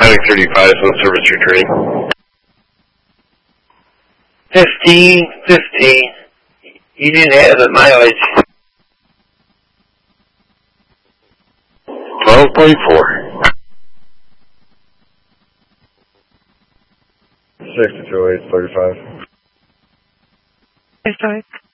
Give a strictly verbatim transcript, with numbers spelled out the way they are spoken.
Traffic thirty-five, some service returning. Fifteen, fifteen. You didn't have the mileage. twelve point four. sixty-two, eight thirty-five. thirty-five.